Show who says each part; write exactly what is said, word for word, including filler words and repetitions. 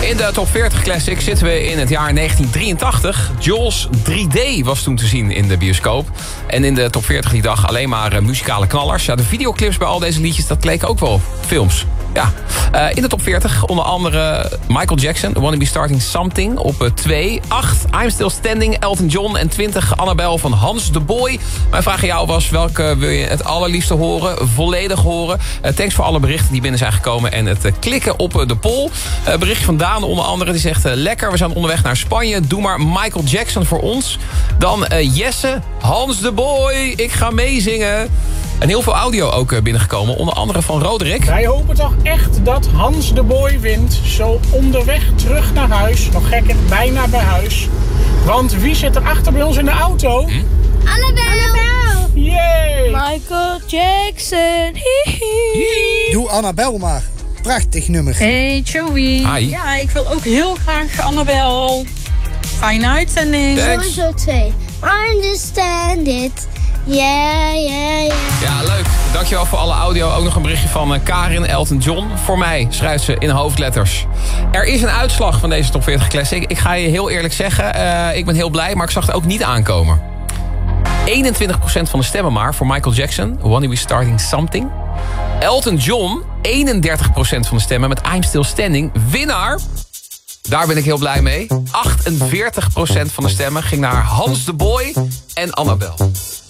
Speaker 1: In de top veertig Classic zitten we in het jaar negentien drieëntachtig. Jaws drie D was toen te zien in de bioscoop. En in de top veertig die dag alleen maar uh, muzikale knallers. Ja, de videoclips bij al deze liedjes, dat leken ook wel films. Ja. Uh, in de top veertig onder andere Michael Jackson, Wanna Be Starting Something op twee. acht, I'm Still Standing, Elton John. En twintig, Annabelle van Hans de Boy. Mijn vraag aan jou was, welke wil je het allerliefste horen? Volledig horen. Uh, thanks voor alle berichten die binnen zijn gekomen. En het uh, klikken op uh, de poll. Uh, berichtje van Daan onder andere. Die zegt, uh, lekker, we zijn onderweg naar Spanje. Doe maar Michael Jackson voor ons. Dan uh, Jesse, Hans de Boy. Ik ga meezingen. En heel veel audio ook uh, binnengekomen. Onder andere van Roderick.
Speaker 2: Wij hopen toch echt dat Hans de Boy wint. Zo onderweg terug naar huis. Nog gekker, bijna bij huis. Want wie zit er achter bij ons in de auto?
Speaker 1: Hm?
Speaker 3: Annabelle!
Speaker 2: Yay!
Speaker 3: Michael Jackson. Hihi.
Speaker 4: Doe Annabelle maar. Prachtig nummer.
Speaker 5: Hey Joey.
Speaker 1: Hi.
Speaker 5: Ja, ik wil ook heel graag Annabelle. Fijne uitzending.
Speaker 1: Thanks.
Speaker 3: Sowieso twee. Understand it. Yeah, yeah, yeah.
Speaker 1: Ja, leuk. Dankjewel voor alle audio. Ook nog een berichtje van uh, Karin Elton John. Voor mij schrijft ze in hoofdletters. Er is een uitslag van deze top veertig Classic. Ik ga je heel eerlijk zeggen, uh, ik ben heel blij, maar ik zag het ook niet aankomen. eenentwintig procent van de stemmen maar voor Michael Jackson. Wanna Be Starting Something. Elton John, eenendertig procent van de stemmen met I'm Still Standing. Winnaar, daar ben ik heel blij mee. achtenveertig procent van de stemmen ging naar Hans de Boy en Annabelle.